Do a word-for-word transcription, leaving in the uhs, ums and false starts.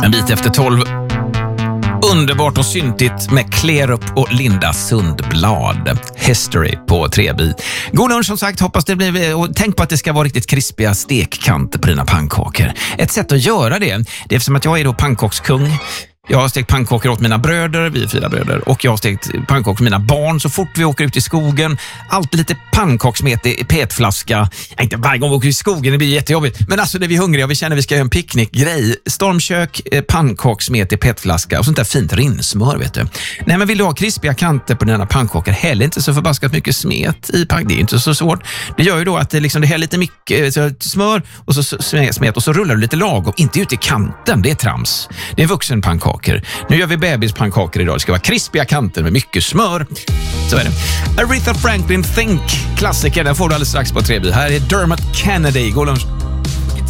En bit efter tolv. Underbart och syntigt med Klerup och Linda Sundblad. History på tre B. God lunch som sagt, hoppas det blir. Och tänk på att det ska vara riktigt krispiga stekkanter på dina pannkakor. Ett sätt att göra det, det är som att jag är då pannkakskung. Jag har stekt pannkakor åt mina bröder, vi är fyra bröder. Och jag har stekt pannkakor åt mina barn så fort vi åker ut i skogen. Alltid lite pannkaksmet i petflaska. Ja, inte varje gång vi åker i skogen, det blir jättejobbigt. Men alltså när vi är hungriga och vi känner att vi ska göra en picknickgrej. Stormkök, pannkaksmet i petflaska och sånt där fint rinsmör, vet du. Nej, men vill du ha krispiga kanter på dina pannkakor, heller inte så förbaskat mycket smet i pannkakor. Det är inte så svårt. Det gör ju då att det, liksom, det häller lite mycket så smör och så smet och så rullar du lite lagom. Inte ut i kanten, det är trams. Det är vuxen pannkaka. Nu gör vi bebispannkakor idag. Det ska vara krispiga kanter med mycket smör. Så är det. Aretha Franklin, Think. Klassiker, den får du alldeles strax på tre B. Här är Dermot Kennedy. God lunch.